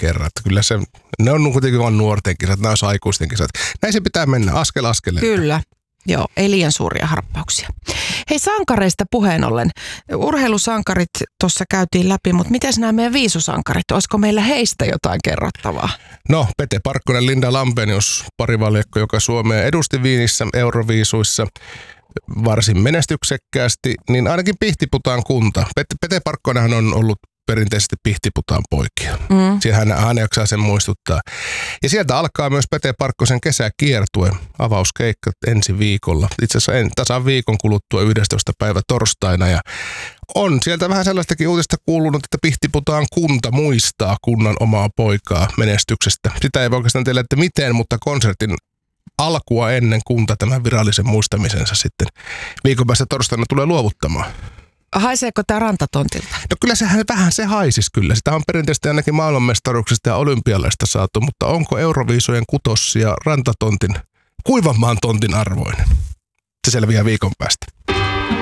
kerran. Että kyllä ne on kuitenkin vain nuorten kisat, nämä on aikuisten kisat. Näin se pitää mennä askel askeleen. Kyllä. Joo, ei liian suuria harppauksia. Hei, sankareista puheen ollen. Urheilusankarit tuossa käytiin läpi, mutta miten nämä meidän viisusankarit? Olisiko meillä heistä jotain kerrottavaa? No, Pete Parkkonen, Linda Lampenius, parivaljakko, joka Suomea edusti Wienissä Euroviisuissa varsin menestyksekkäästi, niin ainakin Pihtiputaan kunta. Pete Parkkonenhan on ollut perinteisesti Pihtiputaan poikia. Hän jaksaa sen muistuttaa. Ja sieltä alkaa myös Pete Parkkosen kesäkiertue, avauskeikka ensi viikolla. Itse asiassa tasan viikon kuluttua 11. päivä torstaina. Ja on sieltä vähän sellaistakin uutista kuulunut, että Pihtiputaan kunta muistaa kunnan omaa poikaa menestyksestä. Sitä ei voi oikeastaan tiedä, että miten, mutta konsertin alkua ennen kunta tämän virallisen muistamisensa sitten viikon päästä torstaina tulee luovuttamaan. Haiseeko tämä rantatontilta? No kyllä vähän se haisisi kyllä. Sitä on perinteisesti ainakin maailmanmestaruuksista ja olympialaista saatu, mutta onko Euroviisujen kutos ja rantatontin, kuivanmaan tontin arvoinen? Se selviää viikon päästä.